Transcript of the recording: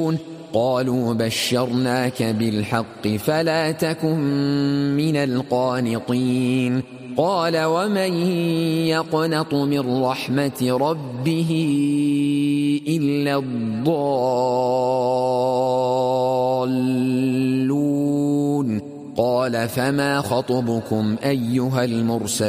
قالوا بشرناك بالحق فلا تكن من القانطين قال ومن يقنط من رحمة ربه إلا الضالون قال فما خطبكم أيها المرسلون